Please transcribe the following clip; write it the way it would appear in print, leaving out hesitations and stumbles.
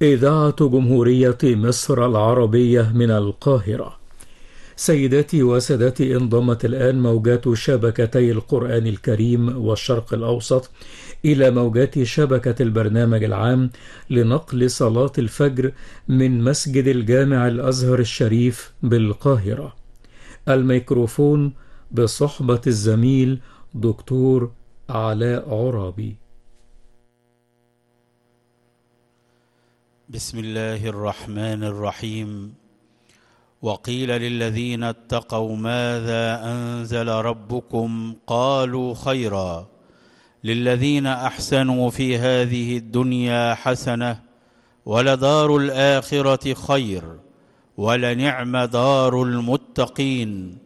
إذاعة جمهورية مصر العربية من القاهرة. سيداتي وسادتي، انضمت الآن موجات شبكتي القرآن الكريم والشرق الأوسط إلى موجات شبكة البرنامج العام لنقل صلاة الفجر من مسجد الجامع الأزهر الشريف بالقاهرة. الميكروفون بصحبة الزميل دكتور علاء عرابي. بسم الله الرحمن الرحيم. وقيل للذين اتقوا ماذا أنزل ربكم قالوا خيرا للذين أحسنوا في هذه الدنيا حسنة ولدار الآخرة خير ولنعم دار المتقين.